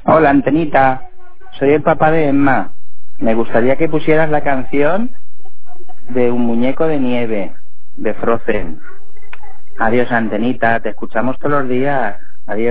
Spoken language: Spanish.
Hola, Antenita. Soy el papá de Emma. Me gustaría que pusieras la canción de Un muñeco de nieve, de Frozen. Adiós, Antenita. Te escuchamos todos los días. Adiós.